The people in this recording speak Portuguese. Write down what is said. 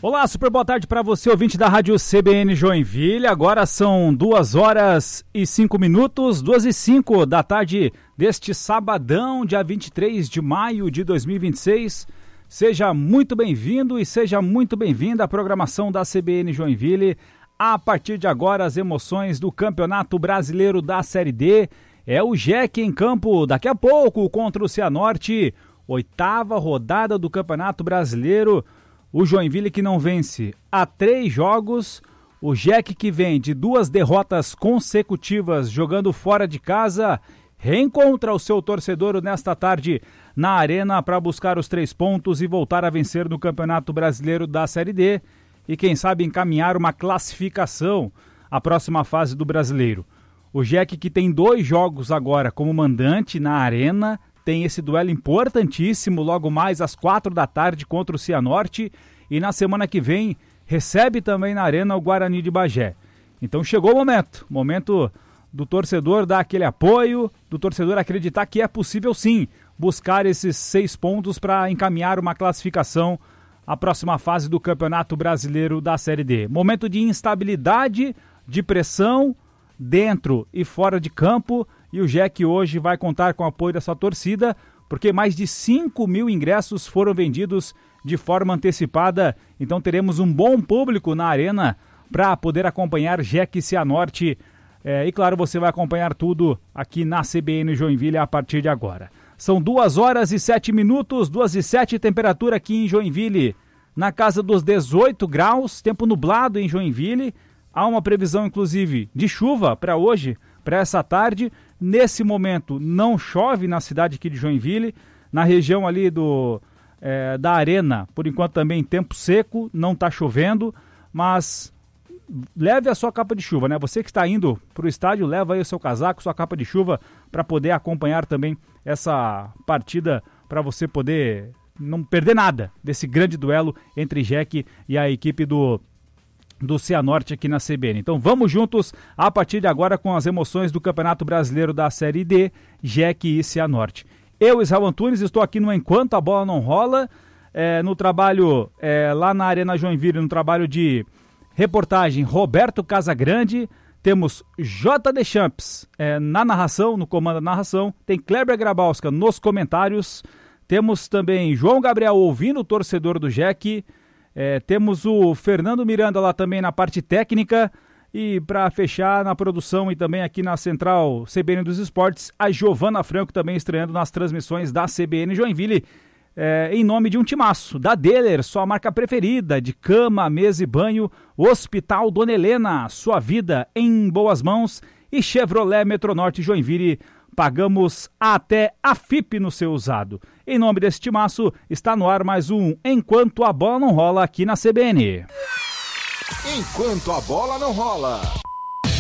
Olá, super boa tarde para você, ouvinte da Rádio CBN Joinville. Agora são 2h05, 2h05 da tarde deste sabadão, dia 23 de maio de 2026. Seja muito bem-vindo e seja muito bem-vinda à programação da CBN Joinville. A partir de agora, as emoções do Campeonato Brasileiro da Série D. É o GEC em campo daqui a pouco contra o Cianorte. 8ª rodada do Campeonato Brasileiro. O Joinville que não vence há 3 jogos, o GEC que vem de 2 derrotas consecutivas jogando fora de casa, reencontra o seu torcedor nesta tarde na Arena para buscar os 3 pontos e voltar a vencer no Campeonato Brasileiro da Série D e quem sabe encaminhar uma classificação à próxima fase do Brasileiro. O GEC que tem 2 jogos agora como mandante na Arena, tem esse duelo importantíssimo logo mais às 4 da tarde contra o Cianorte e na semana que vem recebe também na Arena o Guarani de Bagé. Então chegou o momento do torcedor dar aquele apoio, do torcedor acreditar que é possível sim buscar esses 6 pontos para encaminhar uma classificação à próxima fase do Campeonato Brasileiro da Série D. Momento de instabilidade, de pressão dentro e fora de campo. E o GEC hoje vai contar com o apoio dessa torcida, porque mais de 5 mil ingressos foram vendidos de forma antecipada. Então teremos um bom público na Arena para poder acompanhar GEC e Cianorte. E claro, você vai acompanhar tudo aqui na CBN Joinville a partir de agora. São 2h07, 2h07, temperatura aqui em Joinville na casa dos 18 graus, tempo nublado em Joinville. Há uma previsão, inclusive, de chuva para hoje, para essa tarde. Nesse momento não chove na cidade aqui de Joinville, na região ali da Arena, por enquanto também tempo seco, não está chovendo, mas leve a sua capa de chuva, né? Você que está indo para o estádio, leva aí o seu casaco, sua capa de chuva, para poder acompanhar também essa partida, para você poder não perder nada desse grande duelo entre GEC e a equipe do Cianorte aqui na CBN. Então vamos juntos a partir de agora com as emoções do Campeonato Brasileiro da Série D, GEC e Cianorte. Eu, Israel Antunes, estou aqui no Enquanto a Bola Não Rola, no trabalho lá na Arena Joinville, no trabalho de reportagem Roberto Casagrande, temos J. Deschamps na narração, no comando da narração, tem Kleber Grabowska nos comentários, temos também João Gabriel ouvindo o torcedor do GEC, temos o Fernando Miranda lá também na parte técnica e para fechar na produção e também aqui na Central CBN dos Esportes, a Giovana Franco também estreando nas transmissões da CBN Joinville, em nome de um timaço, da Deller, sua marca preferida de cama, mesa e banho, Hospital Dona Helena, sua vida em boas mãos e Chevrolet Metronorte Joinville, pagamos até a FIP no seu usado. Em nome desse timaço, está no ar mais um Enquanto a Bola Não Rola aqui na CBN. Enquanto a Bola Não Rola.